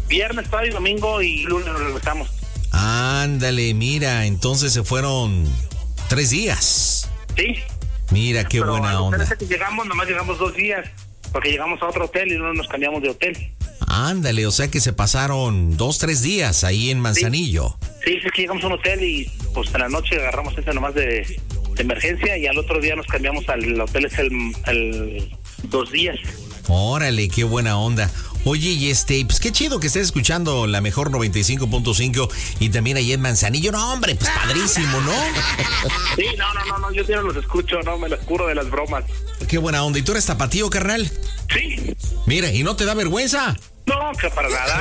viernes, sábado y domingo y lunes nos regresamos. Ándale, mira, entonces se fueron 3 días. Sí. Mira, qué pero buena onda. Que nomás llegamos 2 días, porque llegamos a otro hotel y no nos cambiamos de hotel. Ándale, o sea que se pasaron 2-3 días ahí en Manzanillo. Sí, es que llegamos a un hotel y pues en la noche agarramos ese nomás de emergencia y al otro día nos cambiamos al hotel el 2 días. Órale, qué buena onda. Oye, y pues qué chido que estés escuchando la mejor 95.5 y también ahí en Manzanillo. No, hombre, pues padrísimo, ¿no? Sí, no, yo ya los escucho, no me las curo de las bromas. Qué buena onda. ¿Y tú eres tapatío, carnal? Sí. Mira, ¿y no te da vergüenza? No, que para nada.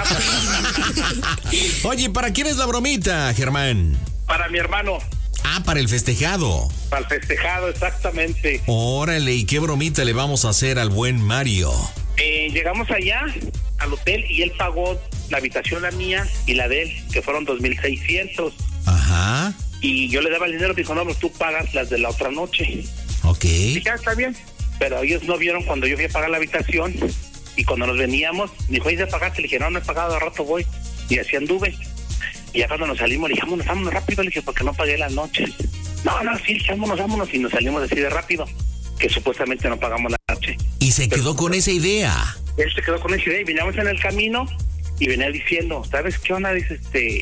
Oye, ¿para quién es la bromita, Germán? Para mi hermano. Ah, para el festejado. Para el festejado, exactamente. Órale, ¿y qué bromita le vamos a hacer al buen Mario? Llegamos allá al hotel y él pagó la habitación, la mía y la de él, que fueron 2,600. Ajá. Y yo le daba el dinero, dijo, no, pues tú pagas las de la otra noche. Ok. Y ya está bien. Pero ellos no vieron cuando yo fui a pagar la habitación y cuando nos veníamos, dijo, ¿y ya pagaste? Le dije, no he pagado, al rato voy. Y así anduve. Y ya cuando nos salimos, le dije, vámonos rápido, le dije, porque no pagué las noches. No, sí, vámonos. Y nos salimos así de rápido, que supuestamente no pagamos la noche. Y se quedó con esa idea. Él se quedó con esa idea y veníamos en el camino y venía diciendo, ¿sabes qué onda? Dice,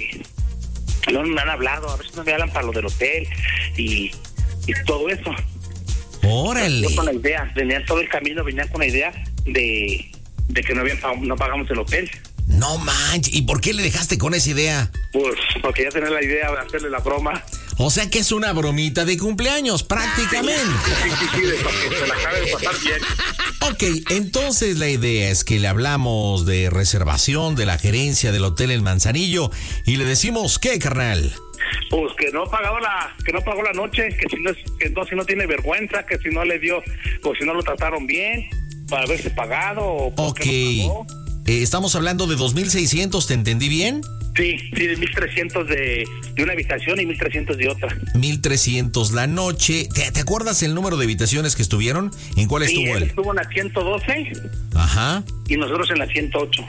no me han hablado, a ver si no me hablan para lo del hotel y todo eso. Órale. Yo con la idea, venían todo el camino, venían con la idea de que no pagamos el hotel. No manches, ¿y por qué le dejaste con esa idea? Pues porque ya tenía la idea de hacerle la broma. O sea que es una bromita de cumpleaños, prácticamente. Sí, de que se la acabe de pasar bien. Ok, entonces la idea es que le hablamos de reservación de la gerencia del hotel El Manzanillo y le decimos, ¿qué, carnal? Pues que no pagó la noche, si no tiene vergüenza, que si no le dio, o si no lo trataron bien, para haberse pagado. O ok, no estamos hablando de 2,600, ¿te entendí bien? Sí, de 1,300 de una habitación y 1,300 de otra. 1,300 la noche. ¿Te acuerdas el número de habitaciones que estuvieron? ¿En cuál estuvo él? Estuvo en la 112. Ajá. Y nosotros en la 108.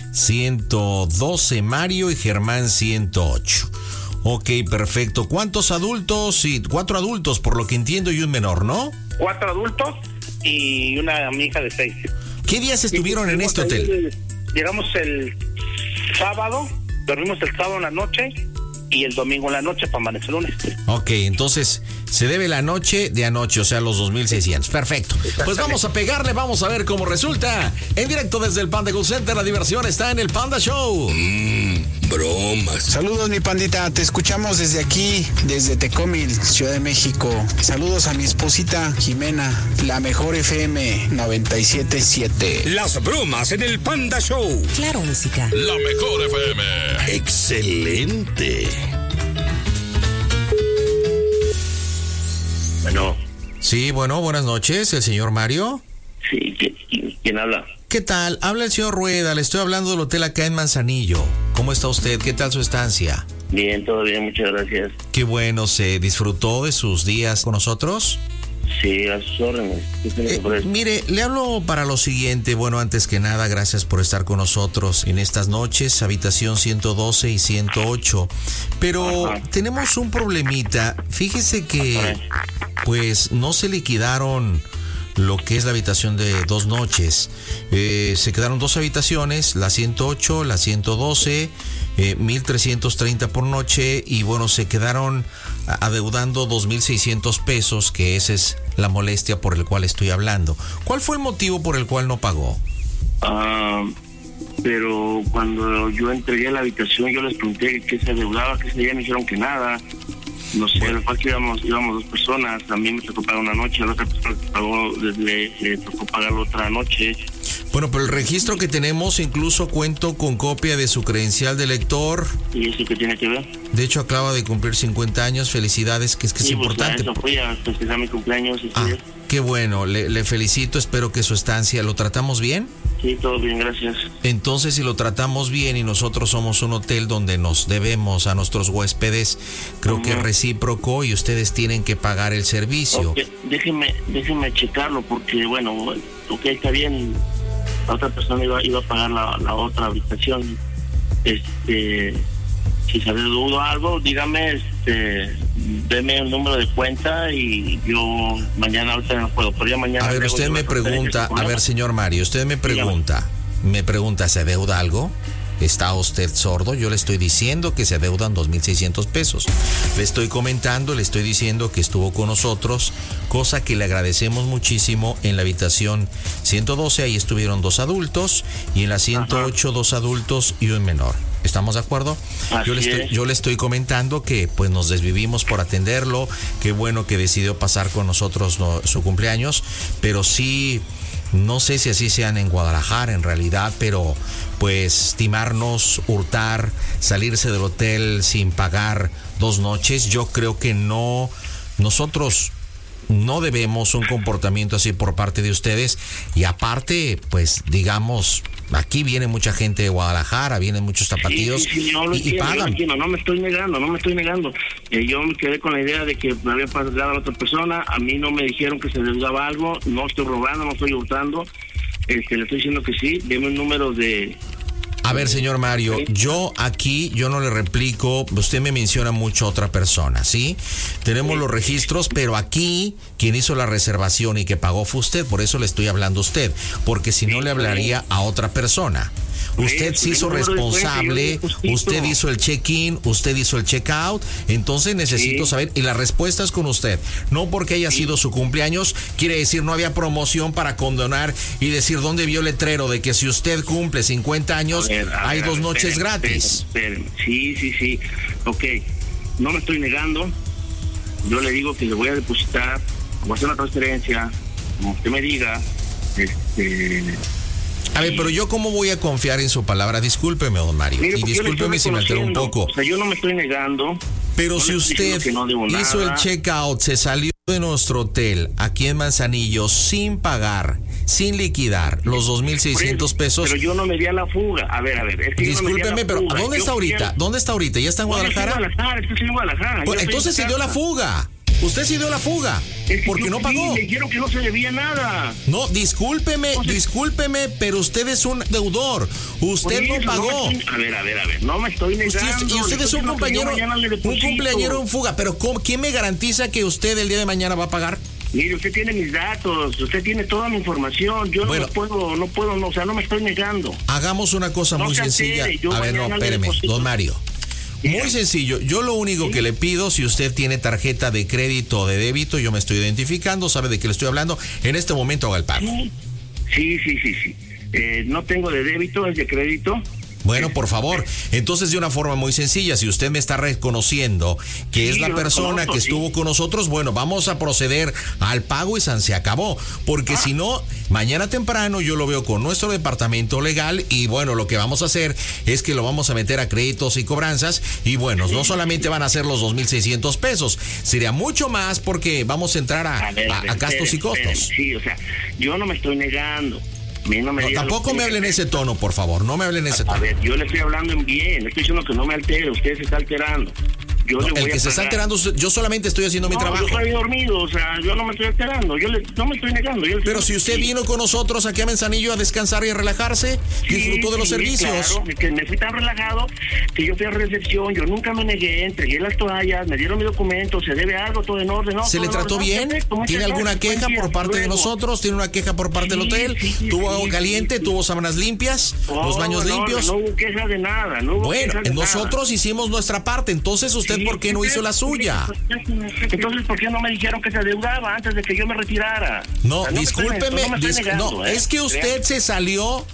112 Mario y Germán 108. Ok, perfecto. ¿Cuántos adultos? Sí, 4 adultos, por lo que entiendo, y un menor, ¿no? 4 adultos y una hija de 6. ¿Qué días estuvieron en este hotel? Llegamos el sábado, dormimos el sábado en la noche y el domingo en la noche para amanecer lunes. Ok, entonces se debe la noche de anoche, o sea, los 2,600. Perfecto. Pues vamos a pegarle, vamos a ver cómo resulta. En directo desde el Panda Cool Center, la diversión está en el Panda Show. Bromas. Saludos, mi pandita. Te escuchamos desde aquí, desde Tecomil, Ciudad de México. Saludos a mi esposita Jimena, la mejor FM 97.7. Las bromas en el Panda Show. Claro, música. La mejor FM. Excelente. Bueno. Sí, bueno, buenas noches, el señor Mario. Sí, ¿quién habla? ¿Qué tal? Habla el señor Rueda, le estoy hablando del hotel acá en Manzanillo. ¿Cómo está usted? ¿Qué tal su estancia? Bien, todo bien, muchas gracias. Qué bueno, ¿se disfrutó de sus días con nosotros? Sí, a sus órdenes. Mire, le hablo para lo siguiente. Bueno, antes que nada, gracias por estar con nosotros en estas noches, habitación 112 y 108. Pero tenemos un problemita. Fíjese que, pues, no se liquidaron lo que es la habitación de 2 noches. Se quedaron 2 habitaciones, la 108, la 112, 1,330 por noche, y bueno, se quedaron adeudando 2,600 pesos, que esa es la molestia por el cual estoy hablando. ¿Cuál fue el motivo por el cual no pagó? Pero cuando yo entregué a la habitación, yo les pregunté qué se adeudaba, qué se debía, me dijeron que nada. No sé, bueno, después que íbamos 2 personas, a mí me tocó pagar una noche, a la otra persona que pagó, le tocó pagar la otra noche. Bueno, pero el registro que tenemos, incluso cuento con copia de su credencial de lector. ¿Y eso qué tiene que ver? De hecho, acaba de cumplir 50 años, felicidades, que es sí, importante. Pues, eso fui a festejar mi cumpleaños. Qué bueno, le felicito, espero que su estancia, ¿lo tratamos bien? Sí, todo bien, gracias. Entonces, si lo tratamos bien y nosotros somos un hotel donde nos debemos a nuestros huéspedes, creo que es recíproco y ustedes tienen que pagar el servicio. Okay. Déjeme checarlo porque, bueno, está bien, la otra persona iba a pagar la otra habitación. si se adeudó algo, dígame, deme un número de cuenta y yo mañana, ahorita no puedo, pero ya mañana. A ver, usted me pregunta, a ver, señor Mario, usted me pregunta, ¿se adeuda algo? ¿Está usted sordo? Yo le estoy diciendo que se adeudan 2,600 pesos. Le estoy comentando, le estoy diciendo que estuvo con nosotros, cosa que le agradecemos muchísimo. En la habitación 112, ahí estuvieron 2 adultos, y en la 108, 2 adultos y un menor. ¿Estamos de acuerdo? Yo le estoy comentando que pues nos desvivimos por atenderlo. Qué bueno que decidió pasar con nosotros su cumpleaños, pero sí, no sé si así sean en Guadalajara en realidad, pero pues timarnos, hurtar, salirse del hotel sin pagar 2 noches, yo creo que no, nosotros no debemos un comportamiento así por parte de ustedes. Y aparte, pues digamos, aquí viene mucha gente de Guadalajara, vienen muchos tapatíos y pagan. No me estoy negando. Yo me quedé con la idea de que me había pagado a la otra persona. A mí no me dijeron que se deudaba algo. No estoy robando, no estoy hurtando. Le estoy diciendo que sí. Deme un número de... A ver, señor Mario, yo no le replico, usted me menciona mucho a otra persona, ¿sí? Tenemos los registros, pero aquí quien hizo la reservación y que pagó fue usted, por eso le estoy hablando a usted, porque si no le hablaría a otra persona. Usted se hizo responsable, usted hizo el check-in, usted hizo el check-out, entonces necesito saber, y la respuesta es con usted. No porque haya sido su cumpleaños, quiere decir no había promoción para condonar y decir dónde vio el letrero de que si usted cumple 50 años, hay 2 noches gratis. Espérenme. Sí. Ok, no me estoy negando. Yo le digo que le voy a depositar, voy a hacer una transferencia, como usted me diga, A ver, pero yo cómo voy a confiar en su palabra. Discúlpeme, don Mario. Mire, y discúlpeme si me altero un poco. O sea, yo no me estoy negando. Pero si usted hizo el check-out, se salió de nuestro hotel aquí en Manzanillo sin pagar, sin liquidar los 2,600 pesos. Pero yo no me di a la fuga. A ver. Es que discúlpeme, pero ¿dónde está ahorita? ¿Dónde está ahorita? ¿Ya está en Guadalajara? Estoy en Guadalajara. Pues, entonces se dio la fuga. Usted se dio la fuga porque no pagó. Le dijeron que no se debía nada. No, discúlpeme, pero usted es un deudor. Usted no pagó. A ver, no me estoy negando. Y usted es un cumpleañero en fuga. Pero ¿quién me garantiza que usted el día de mañana va a pagar? Mire, usted tiene mis datos, usted tiene toda mi información. Yo no puedo, o sea, no me estoy negando. Hagamos una cosa muy sencilla. A ver, no, espéreme, don Mario. Muy sencillo, yo lo único que le pido, si usted tiene tarjeta de crédito o de débito, yo me estoy identificando, sabe de qué le estoy hablando, en este momento haga el pago. Sí. No tengo de débito, es de crédito. Bueno, por favor, entonces de una forma muy sencilla, si usted me está reconociendo que es la persona que estuvo con nosotros, bueno, vamos a proceder al pago y se acabó, porque si no, mañana temprano yo lo veo con nuestro departamento legal y bueno, lo que vamos a hacer es que lo vamos a meter a créditos y cobranzas y bueno, no solamente van a ser los 2,600 pesos, sería mucho más porque vamos a entrar a gastos y costos. Sí, o sea, yo no me estoy negando. Tampoco me hable en ese tono, por favor. No me hable en ese tono. A ver, yo le estoy hablando en bien. Le estoy diciendo que no me altere. Usted se está alterando. El que se está alterando, yo solamente estoy haciendo mi trabajo. Yo estoy dormido, o sea, yo no me estoy alterando. No me estoy negando. Pero si usted vino con nosotros aquí a Manzanillo a descansar y a relajarse, disfrutó de los servicios. Claro, que me fui tan relajado que yo fui a recepción, yo nunca me negué, entregué las toallas, me dieron mi documento, se debe algo, todo en orden. ¿Se le trató bien? ¿Tiene alguna queja por parte de nosotros? ¿Tiene una queja por parte del hotel? ¿Tuvo agua caliente? ¿Tuvo sábanas limpias? ¿Los baños limpios? No hubo queja de nada. Bueno, nosotros hicimos nuestra parte, entonces usted ¿por qué no hizo la suya? Entonces, ¿por qué no me dijeron que se adeudaba antes de que yo me retirara? No, discúlpeme, es que usted se salió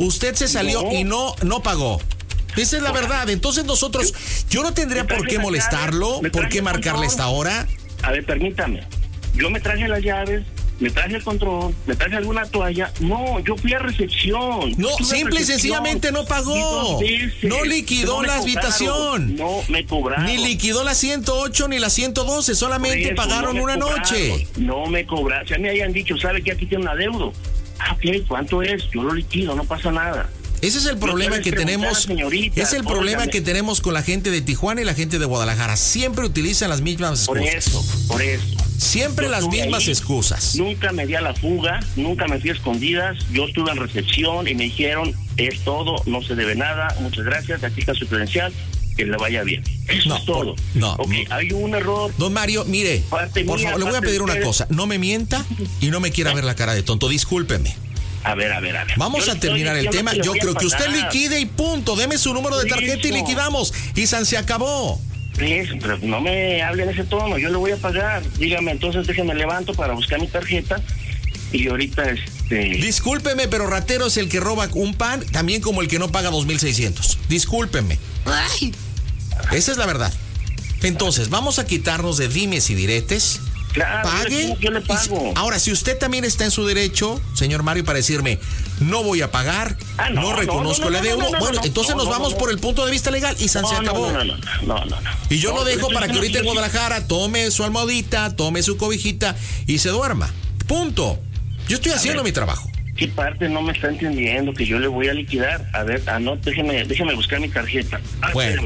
y no pagó. Esa es la verdad. Entonces nosotros, yo no tendría por qué molestarlo, por qué marcarle esta hora. A ver, permítame. Yo me traje las llaves, me traje el control, me traje alguna toalla. No, yo fui a recepción. No, simple y sencillamente no pagó. No liquidó la habitación. No me cobraron. Ni liquidó la 108 ni la 112, solamente pagaron una noche. No me cobraron. Si a mí habían dicho, ¿sabe que aquí tiene un adeudo? Ok, ¿cuánto es? Yo lo liquido, no pasa nada. Ese es el problema que tenemos. Es el problema que tenemos con la gente de Tijuana y la gente de Guadalajara. Siempre utilizan las mismas excusas. Por eso. Siempre las mismas excusas. Nunca me di a la fuga, nunca me fui a escondidas. Yo estuve en recepción y me dijeron, Es todo, no se debe nada. Muchas gracias. Aquí está su credencial. Que le vaya bien. Eso es todo. Hay un error. Don Mario, mire, por favor, le voy a pedir una cosa. No me mienta y no me quiera ver la cara de tonto. Discúlpeme. A ver. Vamos a terminar el tema. Yo creo que usted liquide y punto. Deme su número de tarjeta y liquidamos. Y se acabó. Pero no me hable en ese tono. Yo le voy a pagar. Dígame, entonces déjeme levanto para buscar mi tarjeta. Y ahorita Discúlpeme, pero ratero es el que roba un pan, también como el que no paga 2,600. Discúlpeme. Ay. Esa es la verdad. Entonces, vamos a quitarnos de dimes y diretes. Claro, pague. Yo le pago. Ahora, si usted también está en su derecho, señor Mario, para decirme, no voy a pagar, no reconozco el adeudo, entonces nos vamos por el punto de vista legal y se acabó. No. Y yo lo dejo para que ahorita en Guadalajara tome su almohadita, tome su cobijita y se duerma. Punto. Yo estoy haciendo mi trabajo. ¿Qué parte no me está entendiendo que yo le voy a liquidar? A ver, déjeme buscar mi tarjeta. Bueno,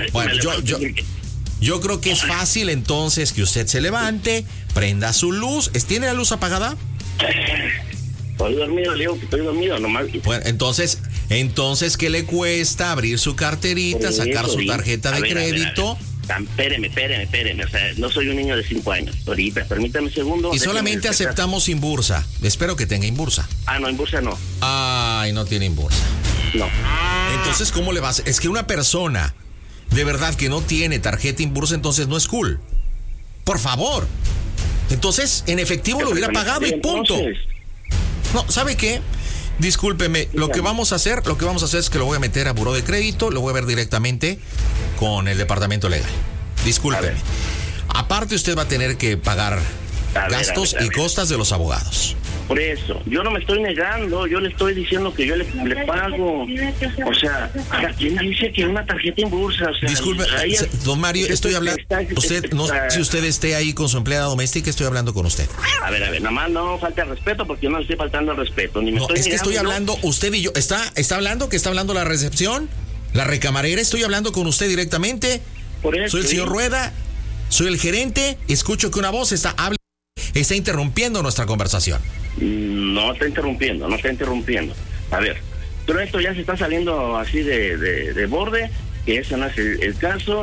yo creo que es fácil entonces que usted se levante, prenda su luz. ¿Tiene la luz apagada? Estoy dormido, Leo, que estoy dormido nomás. Bueno, entonces ¿qué le cuesta abrir su carterita, sacar su tarjeta de crédito? Espéreme. O sea, no soy un niño de 5 años. Ahorita, permítame un segundo. Y solamente aceptamos Inbursa. Espero que tenga Inbursa. No, Inbursa no. Ay, no tiene Inbursa. No. Entonces, ¿cómo le va a hacer? Es que una persona de verdad que no tiene tarjeta Inbursa, entonces no es cool. Por favor. Entonces, en efectivo lo hubiera pagado y punto. No, ¿sabe qué? Discúlpeme, lo que vamos a hacer es que lo voy a meter a buró de crédito, lo voy a ver directamente con el departamento legal. Discúlpeme. Aparte usted va a tener que pagar gastos y costas de los abogados. Por eso, yo no me estoy negando, yo le estoy diciendo que yo le pago. O sea, ¿quién dice que una tarjeta Inbursa? O sea, disculpe, don Mario, estoy hablando. Usted, no sé si usted esté ahí con su empleada doméstica, estoy hablando con usted. A ver, nada más no falta el respeto porque yo no estoy faltando el respeto. Ni me estoy es que estoy hablando, usted y yo. ¿Está hablando que está hablando la recepción? ¿La recamarera? Estoy hablando con usted directamente. Por eso, soy el señor Rueda, soy el gerente. Escucho que una voz está interrumpiendo nuestra conversación. No está interrumpiendo. A ver, pero esto ya se está saliendo así de borde, que ese no es el caso.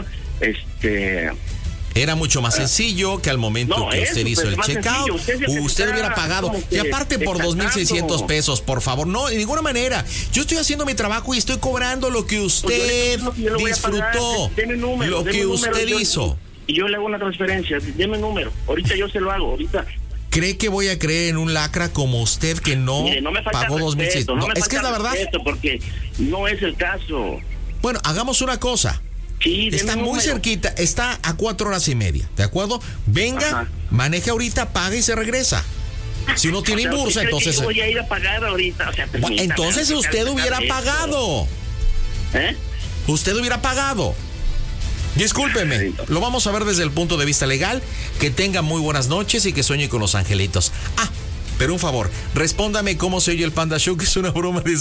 Era mucho más sencillo que al momento que usted hizo el checkout, usted hubiera pagado. Y aparte por 2,600 pesos, por favor. No, de ninguna manera. Yo estoy haciendo mi trabajo y estoy cobrando lo que usted disfrutó, lo que usted hizo. Y yo le hago una transferencia, deme el número. Ahorita yo se lo hago, ahorita. ¿Cree que voy a creer en un lacra como usted que no pagó 2,600? No, es que es la verdad. Porque no es el caso. Bueno, hagamos una cosa. Sí, está muy cerquita, está a 4 horas y media, ¿de acuerdo? Venga, maneje ahorita, pague y se regresa. Si no tiene Inbursa, entonces... Yo voy a ir a pagar ahorita, entonces usted hubiera pagado. Usted hubiera pagado. Discúlpeme, lo vamos a ver desde el punto de vista legal. Que tenga muy buenas noches y que sueñe con los angelitos. Pero un favor, respóndame cómo se oye el Panda Show, que es una broma de